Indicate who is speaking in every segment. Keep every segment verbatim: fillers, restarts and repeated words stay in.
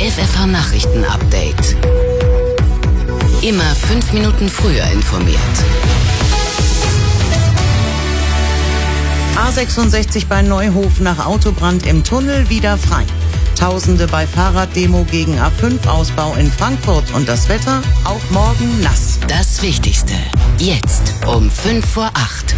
Speaker 1: F F H-Nachrichten-Update. Immer fünf Minuten früher informiert.
Speaker 2: A sechsundsechzig bei Neuhof nach Autobrand im Tunnel wieder frei. Tausende bei Fahrraddemo gegen A fünf Ausbau in Frankfurt und das Wetter auch morgen nass.
Speaker 1: Das Wichtigste jetzt um fünf vor acht.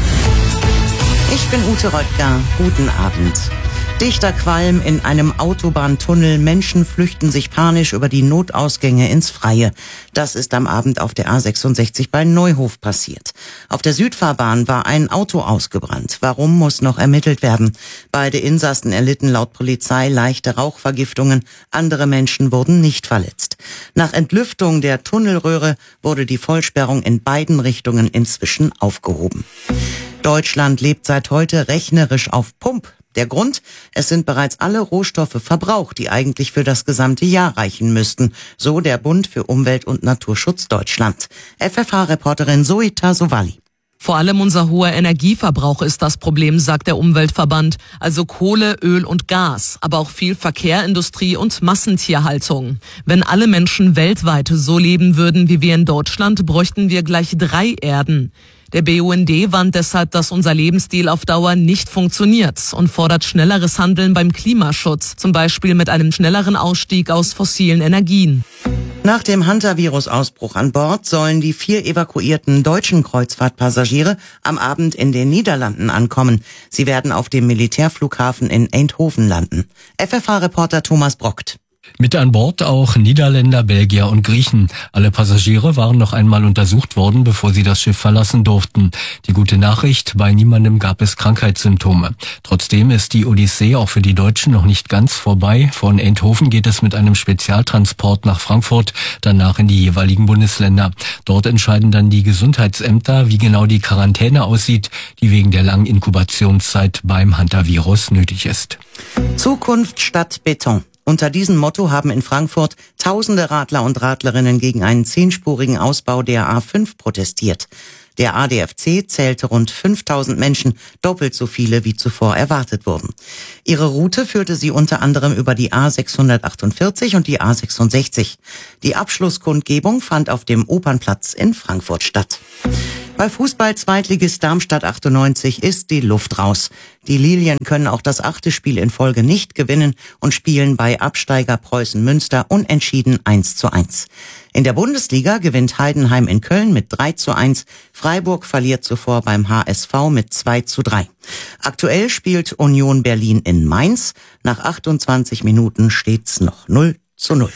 Speaker 2: Ich bin Ute Röttger. Guten Abend. Dichter Qualm in einem Autobahntunnel. Menschen flüchten sich panisch über die Notausgänge ins Freie. Das ist am Abend auf der A sechsundsechzig bei Neuhof passiert. Auf der Südfahrbahn war ein Auto ausgebrannt. Warum, muss noch ermittelt werden. Beide Insassen erlitten laut Polizei leichte Rauchvergiftungen. Andere Menschen wurden nicht verletzt. Nach Entlüftung der Tunnelröhre wurde die Vollsperrung in beiden Richtungen inzwischen aufgehoben. Deutschland lebt seit heute rechnerisch auf Pump. Der Grund? Es sind bereits alle Rohstoffe verbraucht, die eigentlich für das gesamte Jahr reichen müssten, so der Bund für Umwelt- und Naturschutz Deutschland. F F H-Reporterin Zoita Sowali.
Speaker 3: Vor allem unser hoher Energieverbrauch ist das Problem, sagt der Umweltverband. Also Kohle, Öl und Gas, aber auch viel Verkehr, Industrie und Massentierhaltung. Wenn alle Menschen weltweit so leben würden wie wir in Deutschland, bräuchten wir gleich drei Erden. Der B U N D warnt deshalb, dass unser Lebensstil auf Dauer nicht funktioniert und fordert schnelleres Handeln beim Klimaschutz, zum Beispiel mit einem schnelleren Ausstieg aus fossilen Energien.
Speaker 2: Nach dem Hantavirus-Ausbruch an Bord sollen die vier evakuierten deutschen Kreuzfahrtpassagiere am Abend in den Niederlanden ankommen. Sie werden auf dem Militärflughafen in Eindhoven landen. F F H-Reporter Thomas Brockt.
Speaker 4: Mit an Bord auch Niederländer, Belgier und Griechen. Alle Passagiere waren noch einmal untersucht worden, bevor sie das Schiff verlassen durften. Die gute Nachricht, bei niemandem gab es Krankheitssymptome. Trotzdem ist die Odyssee auch für die Deutschen noch nicht ganz vorbei. Von Eindhoven geht es mit einem Spezialtransport nach Frankfurt, danach in die jeweiligen Bundesländer. Dort entscheiden dann die Gesundheitsämter, wie genau die Quarantäne aussieht, die wegen der langen Inkubationszeit beim Hantavirus nötig ist.
Speaker 2: Zukunft statt Beton. Unter diesem Motto haben in Frankfurt tausende Radler und Radlerinnen gegen einen zehnspurigen Ausbau der A fünf protestiert. Der A D F C zählte rund fünftausend Menschen, doppelt so viele wie zuvor erwartet wurden. Ihre Route führte sie unter anderem über die A sechshundertachtundvierzig und die A sechsundsechzig. Die Abschlusskundgebung fand auf dem Opernplatz in Frankfurt statt. Bei Fußball-Zweitligist Darmstadt achtundneunzig ist die Luft raus. Die Lilien können auch das achte Spiel in Folge nicht gewinnen und spielen bei Absteiger Preußen Münster unentschieden eins zu eins. In der Bundesliga gewinnt Heidenheim in Köln mit drei zu eins. Freiburg verliert zuvor beim H S V mit zwei zu drei. Aktuell spielt Union Berlin in Mainz. Nach achtundzwanzig Minuten steht's noch null zu null.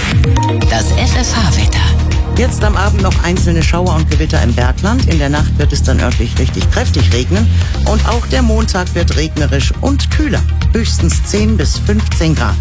Speaker 1: Das F F H-Wetter.
Speaker 2: Jetzt am Abend noch einzelne Schauer und Gewitter im Bergland. In der Nacht wird es dann örtlich richtig kräftig regnen. Und auch der Montag wird regnerisch und kühler. Höchstens zehn bis fünfzehn Grad.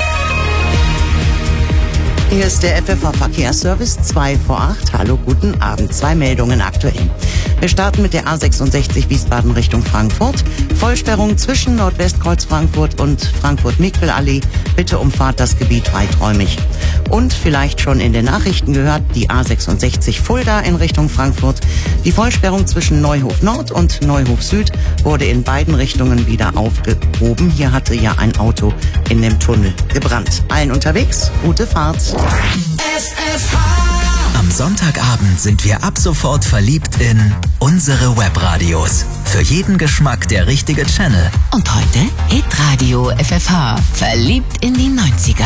Speaker 2: Hier ist der F F H-Verkehrsservice zwei vor acht. Hallo, guten Abend. Zwei Meldungen aktuell. Wir starten mit der A sechsundsechzig Wiesbaden Richtung Frankfurt. Vollsperrung zwischen Nordwestkreuz Frankfurt und Frankfurt-Mikl-Allee. Bitte umfahrt das Gebiet weiträumig. Und vielleicht schon in den Nachrichten gehört, die A sechsundsechzig Fulda in Richtung Frankfurt. Die Vollsperrung zwischen Neuhof Nord und Neuhof Süd wurde in beiden Richtungen wieder aufgehoben. Hier hatte ja ein Auto in dem Tunnel gebrannt. Allen unterwegs, gute Fahrt.
Speaker 5: F F H. Am Sonntagabend sind wir ab sofort verliebt in unsere Webradios. Für jeden Geschmack der richtige Channel.
Speaker 1: Und heute Hitradio F F H. Verliebt in die neunziger.